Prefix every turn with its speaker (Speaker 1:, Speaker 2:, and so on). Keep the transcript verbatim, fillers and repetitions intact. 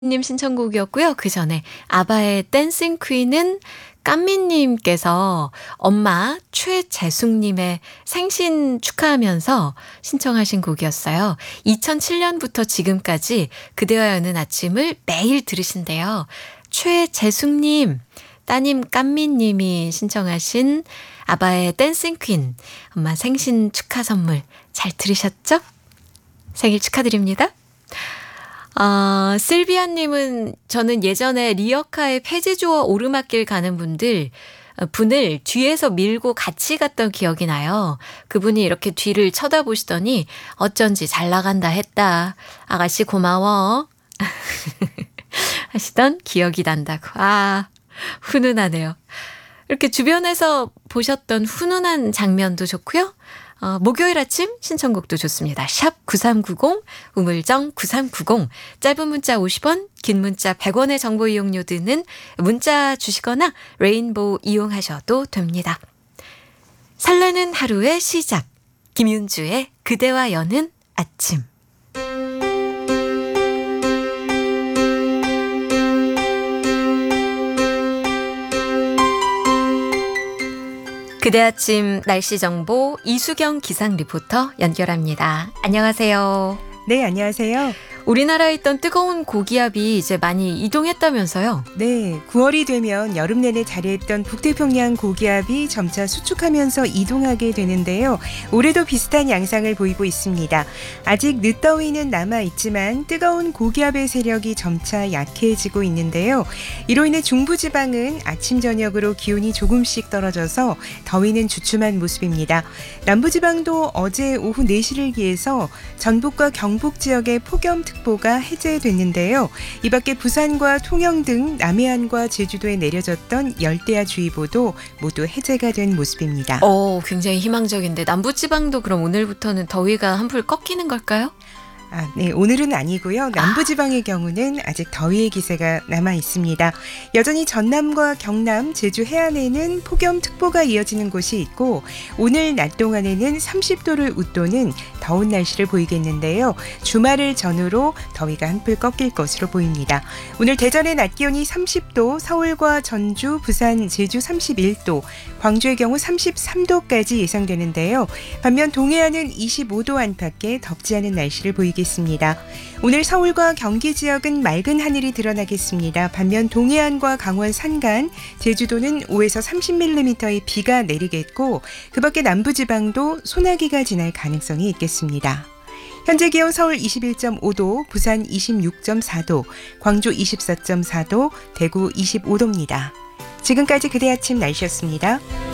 Speaker 1: 님 신청곡이었고요. 그 전에 아바의 댄싱 퀸은 깐미님께서 엄마 최재숙님의 생신 축하하면서 신청하신 곡이었어요. 이천칠 년부터 지금까지 그대와 여는 아침을 매일 들으신대요. 최재숙님, 따님 깐미님이 신청하신 아바의 댄싱 퀸, 엄마 생신 축하 선물 잘 들으셨죠? 생일 축하드립니다. 아, 실비아님은 저는 예전에 리어카의 폐지주어 오르막길 가는 분들 분을 뒤에서 밀고 같이 갔던 기억이 나요. 그분이 이렇게 뒤를 쳐다보시더니 어쩐지 잘 나간다 했다. 아가씨 고마워. 하시던 기억이 난다고. 아, 훈훈하네요. 이렇게 주변에서 보셨던 훈훈한 장면도 좋고요. 어, 목요일 아침 신청곡도 좋습니다. 샵 구삼구공, 우물정 구삼구공, 짧은 문자 오십 원, 긴 문자 백 원의 정보 이용료 드는 문자 주시거나 레인보우 이용하셔도 됩니다. 설레는 하루의 시작, 김윤주의 그대와 여는 아침. 그대 아침 날씨 정보 이수경 기상 리포터 연결합니다. 안녕하세요.
Speaker 2: 네, 안녕하세요.
Speaker 1: 우리나라에 있던 뜨거운 고기압이 이제 많이 이동했다면서요?
Speaker 2: 네, 구월이 되면 여름 내내 자리했던 북태평양 고기압이 점차 수축하면서 이동하게 되는데요. 올해도 비슷한 양상을 보이고 있습니다. 아직 늦더위는 남아있지만 뜨거운 고기압의 세력이 점차 약해지고 있는데요. 이로 인해 중부지방은 아침 저녁으로 기온이 조금씩 떨어져서 더위는 주춤한 모습입니다. 남부지방도 어제 오후 네 시를 기해서 전북과 경북 지역의 폭염 특보가 해제됐는데요. 이 밖에 부산과 통영 등 남해안과 제주도에 내려졌던 열대야주의보도 모두 해제가 된 모습입니다.
Speaker 1: 오, 굉장히 희망적인데 남부지방도 그럼 오늘부터는 더위가 한풀 꺾이는 걸까요?
Speaker 2: 아, 네, 오늘은 아니고요. 남부지방의 아. 경우는 아직 더위의 기세가 남아 있습니다. 여전히 전남과 경남, 제주 해안에는 폭염특보가 이어지는 곳이 있고 오늘 낮 동안에는 삼십 도를 웃도는 더운 날씨를 보이겠는데요. 주말을 전후로 더위가 한풀 꺾일 것으로 보입니다. 오늘 대전의 낮 기온이 삼십 도, 서울과 전주, 부산, 제주 삼십일 도, 광주의 경우 삼십삼 도까지 예상되는데요. 반면 동해안은 이십오 도 안팎의 덥지 않은 날씨를 보이겠습니다. 오늘 서울과 경기 지역은 맑은 하늘이 드러나겠습니다. 반면 동해안과 강원 산간, 제주도는 오에서 삼십 밀리미터의 비가 내리겠고 그 밖에 남부지방도 소나기가 지날 가능성이 있겠습니다. 현재 기온 서울 이십일 점 오 도, 부산 이십육 점 사 도, 광주 이십사 점 사 도, 대구 이십오 도입니다. 지금까지 그대 아침 날씨였습니다.